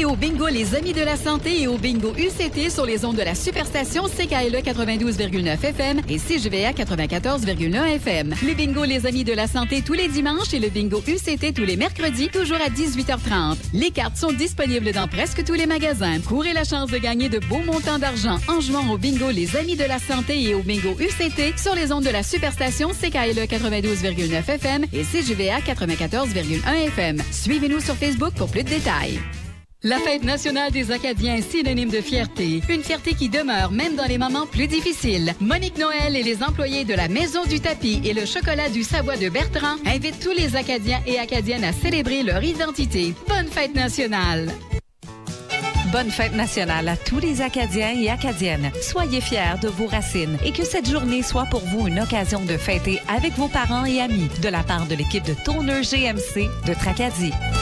Jouez au bingo Les Amis de la Santé et au bingo UCT sur les ondes de la Superstation CKLE 92,9 FM et CJVA 94,1 FM. Le bingo Les Amis de la Santé tous les dimanches et le bingo UCT tous les mercredis, toujours à 18h30. Les cartes sont disponibles dans presque tous les magasins. Courez la chance de gagner de beaux montants d'argent en jouant au bingo Les Amis de la Santé et au bingo UCT sur les ondes de la Superstation CKLE 92,9 FM et CJVA 94,1 FM. Suivez-nous sur Facebook pour plus de détails. La Fête nationale des Acadiens est synonyme de fierté. Une fierté qui demeure même dans les moments plus difficiles. Monique Noël et les employés de la Maison du Tapis et le chocolat du Savoie de Bertrand invitent tous les Acadiens et Acadiennes à célébrer leur identité. Bonne Fête nationale! Bonne fête nationale à tous les Acadiens et Acadiennes. Soyez fiers de vos racines et que cette journée soit pour vous une occasion de fêter avec vos parents et amis de la part de l'équipe de tourneurs GMC de Tracadie.